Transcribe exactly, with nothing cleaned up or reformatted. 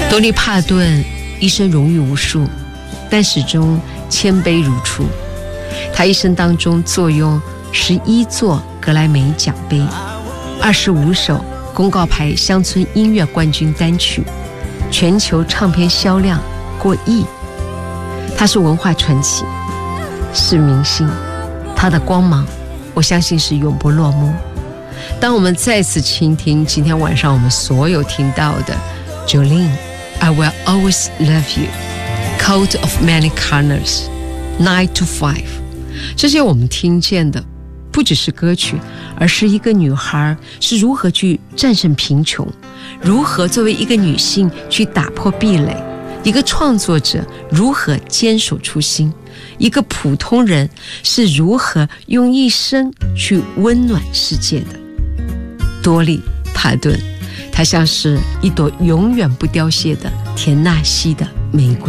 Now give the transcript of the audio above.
多利帕顿一生荣誉无数，但始终谦卑如初。他一生当中坐拥十一座格莱美奖杯，二十五首公告牌乡村音乐冠军单曲，全球唱片销量过亿。他是文化传奇，是明星，他的光芒我相信是永不落幕。当我们再次倾听今天晚上我们所有听到的 Jolene I Will Always Love You, Coat of Many Colors, Nine to Five， 这些我们听见的不只是歌曲，而是一个女孩是如何去战胜贫穷，如何作为一个女性去打破壁垒，一个创作者如何坚守初心，一个普通人是如何用一生去温暖世界的。多利帕顿，她像是一朵永远不凋谢的田纳西的玫瑰。